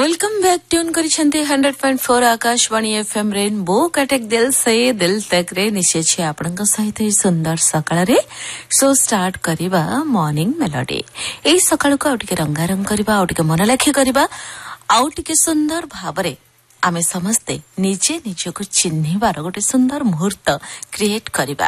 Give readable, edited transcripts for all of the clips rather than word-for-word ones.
Welcome back tune करिसेंती 100.4 Akashvani FM rainbow कटेक दिल से दिल तक रे निश्चय आपनक सहित सुंदर सकाळ रे सो स्टार्ट करिबा मॉर्निंग मेलोडी एई सकाळ को आउटिके रंगारंग करिबा आउटिके मन लाखी करिबा आउटिके सुंदर भाबरे आमे समस्ते निजे निजे को चिन्हिबार गोटे सुंदर मुहूर्त क्रिएट करिबा।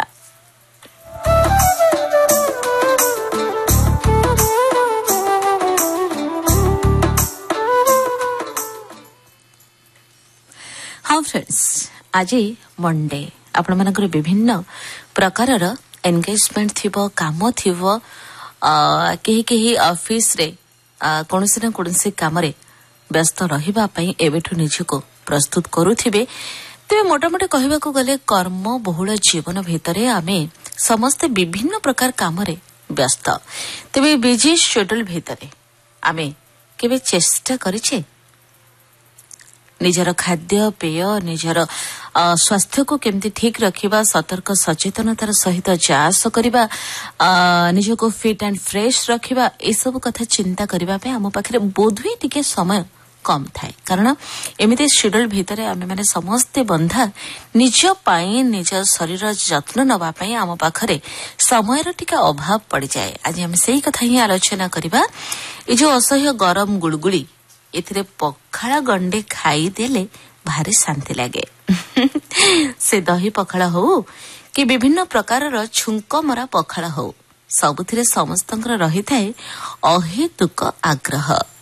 हाँ फ्रेंड्स, आज मंडे आपण मानकर विभिन्न प्रकारर एंगेजमेंट थिबो काम थिबो केही केही ऑफिस रे कोनोसी ना कोनोसी काम रे व्यस्त रहिबा पई एबेठु निजको प्रस्तुत करूथिबे। तेबे मोटामोटी कहबा को गले कर्म बहुल जीवन भितरे आमे समस्त विभिन्न प्रकार काम रे व्यस्त। तेबे बिजी शेड्यूल भितरे आमे केबे चेष्टा करिछे निजर खाद्य पेय निजर स्वास्थ्य को केमती ठीक रखिबा सतर्क सचेतनतार सहित जास करिबा निजको फिट एंड फ्रेश रखिबा ए सब कथा चिंता करिबा पे हम पाखरे बोधुई टिके समय कम थाए कारण एमिते शेड्यूल भितरे आमे माने समस्त बंधा निज पाई निज शरीर जत्न नबा पई हम पाखरे समयर टिके अभाव पड़ी जाए। आज हम सेही कथा ही आलोचना करिबा। ए जो असह्य गरम गुळगुळी एथिरे पखाळ गंडे खाई देले भारी शांति लागे। से दही पखाळ हो कि विभिन्न प्रकारर छुंक मरा पखाळ हो सबुथिरे समस्तंकर रही थाए अहेतुक आग्रह।